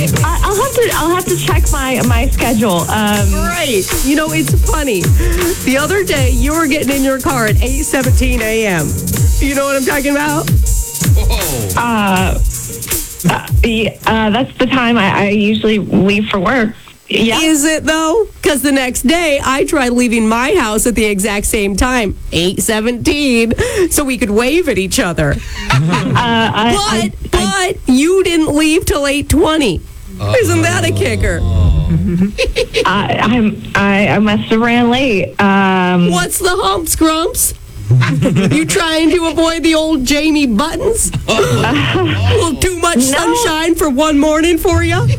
I'll have to check my schedule. Right. You know, it's funny. The other day, you were getting in your car at 8:17 a.m. You know what I'm talking about? That's the time I usually leave for work. Yeah. Is it, though? Because the next day, I tried leaving my house at the exact same time, 8:17, so we could wave at each other. But you didn't leave till 8:20. Isn't that a kicker? I must have ran late. What's the humps, Grumps? You trying to avoid the old Jamie Buttons? A little too much sunshine for one morning for you?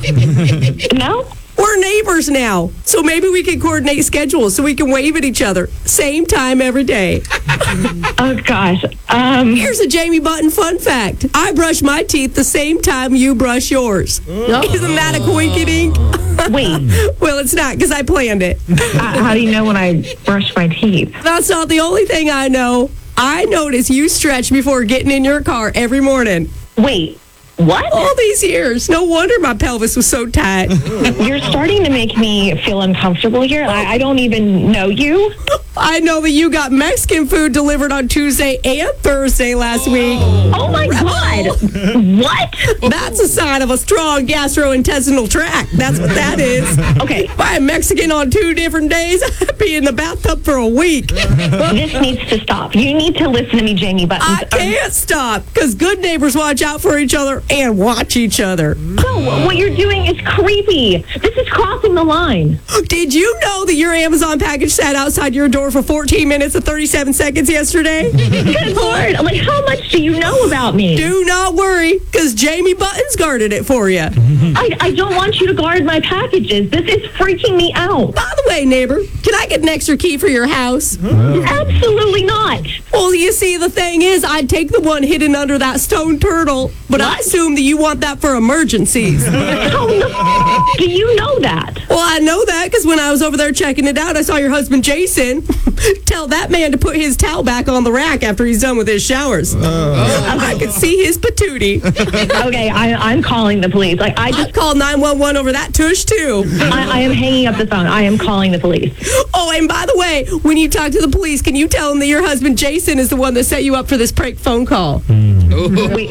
No. We're neighbors now, so maybe we can coordinate schedules so we can wave at each other same time every day. Oh, gosh. Here's a Jamie Button fun fact. I brush my teeth the same time you brush yours. Isn't that a coinky-dink? Wait. Well, it's not, because I planned it. How do you know when I brush my teeth? That's not the only thing I know. I notice you stretch before getting in your car every morning. Wait. What? All these years. No wonder my pelvis was so tight. You're starting to make me feel uncomfortable here. I don't even know you. I know that you got Mexican food delivered on Tuesday and Thursday last week. Oh, my God. What? That's a sign of a strong gastrointestinal tract. That's what that is. Okay. If I'm Mexican on 2 different days, I'd be in the bathtub for a week. This needs to stop. You need to listen to me, Jamie Buttons. I can't stop, because good neighbors watch out for each other and watch each other. No, what you're doing is creepy. This is crossing the line. Did you know that your Amazon package sat outside your door for 14 minutes and 37 seconds yesterday? Good Lord. Like, how much do you know about me? Do not worry, because Jamie Buttons guarded it for you. I don't want you to guard my packages. This is freaking me out. By the way, neighbor, can I get an extra key for your house? Absolutely not. Well, you see, the thing is, I'd take the one hidden under that stone turtle, but I assume that you want that for emergencies. How do you know that? Well, I know that because when I was over there checking it out, I saw your husband, Jason, tell that man to put his towel back on the rack after he's done with his showers. I could see his patootie. Okay, I'm calling the police. Like, I'd call 911 over that tush, too. I am hanging up the phone. I am calling the police. Oh, and by the way, when you talk to the police, can you tell them that your husband, Jason, is the one that set you up for this prank phone call? Wait,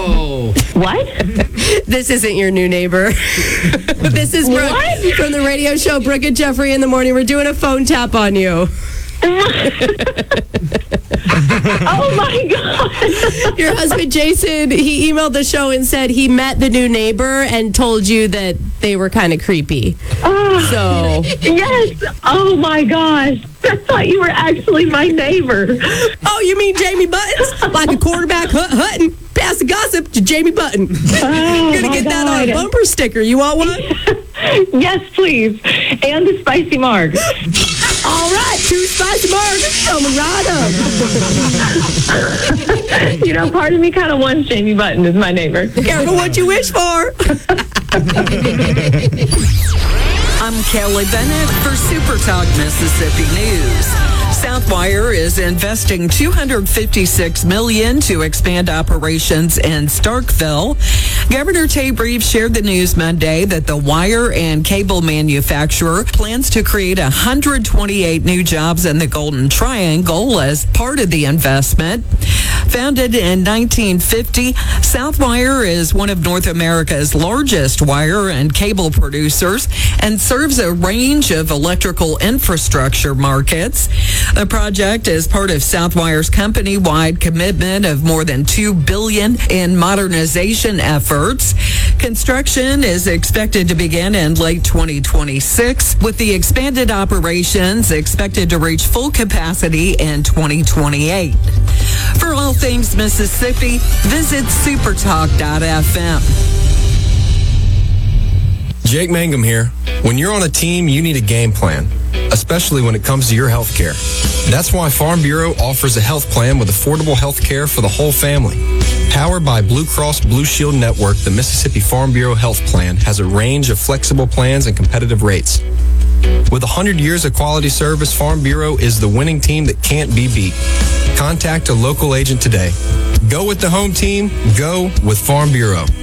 what? This isn't your new neighbor. This is Brooke from the radio show Brooke and Jeffrey in the Morning. We're doing a phone tap on you. Oh, my God. Your husband, Jason, he emailed the show and said he met the new neighbor and told you that they were kind of creepy. So. Yes. Oh, my gosh. I thought you were actually my neighbor. Oh, you mean Jamie Buttons? Like a quarterback hutting. Pass the gossip to Jamie Button. Oh, You're going to get that on a bumper sticker. You want one? Yes, please. And the spicy marg. All right, 2 spicy margs coming right up. You know, part of me kind of wants Jamie Button as my neighbor. Careful what you wish for. I'm Kelly Bennett for Super Talk Mississippi News. Southwire is investing $256 million to expand operations in Starkville. Governor Tate Reeves shared the news Monday that the wire and cable manufacturer plans to create 128 new jobs in the Golden Triangle as part of the investment. Founded in 1950, Southwire is one of North America's largest wire and cable producers and serves a range of electrical infrastructure markets. The project is part of Southwire's company-wide commitment of more than $2 billion in modernization efforts. Construction is expected to begin in late 2026, with the expanded operations expected to reach full capacity in 2028. For all things Mississippi, visit supertalk.fm. Jake Mangum here. When you're on a team, you need a game plan, especially when it comes to your health care. That's why Farm Bureau offers a health plan with affordable health care for the whole family. Powered by Blue Cross Blue Shield Network, the Mississippi Farm Bureau Health Plan has a range of flexible plans and competitive rates. With 100 years of quality service, Farm Bureau is the winning team that can't be beat. Contact a local agent today. Go with the home team. Go with Farm Bureau.